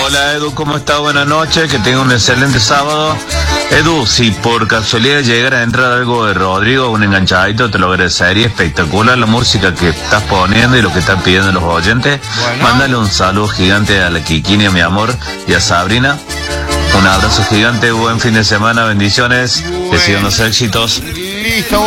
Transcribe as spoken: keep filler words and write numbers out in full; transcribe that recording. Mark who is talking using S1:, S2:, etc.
S1: Hola Edu, ¿cómo estás? Buenas noches, que tenga un excelente sábado. Edu, si por casualidad llegara a entrar algo de Rodrigo, un enganchadito, te lo agradecería. Espectacular la música que estás poniendo y lo que están pidiendo los oyentes. Bueno. Mándale un saludo gigante a la Kikini, a mi amor, y a Sabrina. Un abrazo gigante, buen fin de semana, bendiciones, que sigan los éxitos.
S2: Listo.